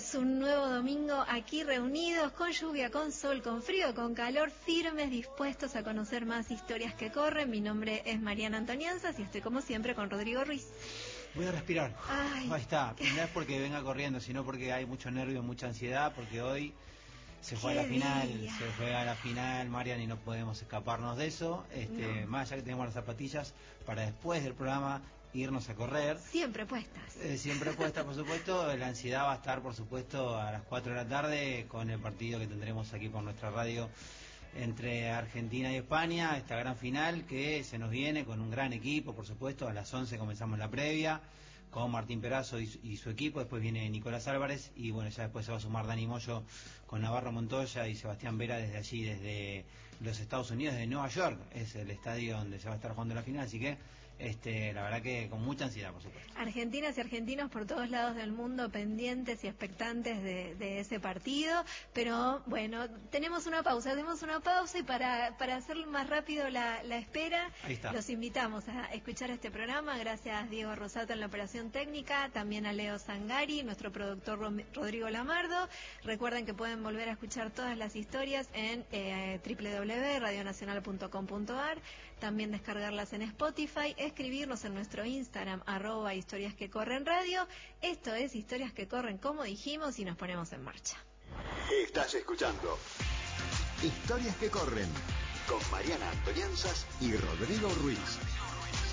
Bienvenidos un nuevo domingo aquí reunidos, con lluvia, con sol, con frío, con calor, firmes, dispuestos a conocer más historias que corren. Mi nombre es Mariana Antonianzas y estoy como siempre con Rodrigo Ruiz. Voy a respirar. Ay. Ahí está. No es porque venga corriendo, sino porque hay mucho nervio, mucha ansiedad, porque hoy se juega la final, Marian, y no podemos escaparnos de eso. No. Más allá que tenemos las zapatillas para después del programa irnos a correr. Siempre puestas. Siempre puestas, por supuesto. La ansiedad va a estar, por supuesto, a las 4 de la tarde con el partido que tendremos aquí por nuestra radio entre Argentina y España, esta gran final que se nos viene con un gran equipo, por supuesto. A las 11 comenzamos la previa con Martín Perazo y su equipo, después viene Nicolás Álvarez y bueno, ya después se va a sumar Dani Moyo con Navarro Montoya y Sebastián Vera desde allí, desde los Estados Unidos, de Nueva York, es el estadio donde se va a estar jugando la final, así que la verdad que con mucha ansiedad, por supuesto. Argentinas y argentinos por todos lados del mundo pendientes y expectantes de ese partido, pero bueno, hacemos una pausa y para hacer más rápido la espera, los invitamos a escuchar este programa. Gracias Diego Rosato en la operación técnica, también a Leo Zangari, nuestro productor Rodrigo Lamardo. Recuerden que pueden volver a escuchar todas las historias en www.radionacional.com.ar, también descargarlas en Spotify, escribirnos en nuestro Instagram @historias que corren radio. Esto es Historias que corren, como dijimos, y nos ponemos en marcha. Estás escuchando Historias que corren con Mariana Antonianzas y Rodrigo Ruiz.